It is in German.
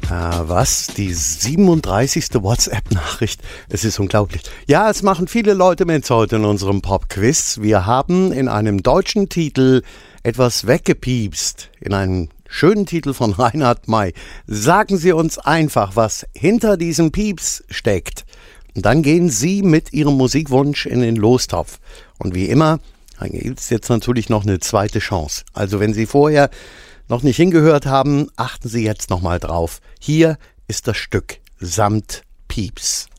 Was? Die 37. WhatsApp-Nachricht? Es ist unglaublich. Ja, es machen viele Leute mit heute in unserem Pop-Quiz. Wir haben in einem deutschen Titel etwas weggepiepst. In einem schönen Titel von Reinhard May. Sagen Sie uns einfach, was hinter diesem Pieps steckt. Und dann gehen Sie mit Ihrem Musikwunsch in den Lostopf. Und wie immer, dann gibt es jetzt natürlich noch eine zweite Chance. Also wenn Sie vorher noch nicht hingehört haben, achten Sie jetzt nochmal drauf. Hier ist das Stück samt Pieps.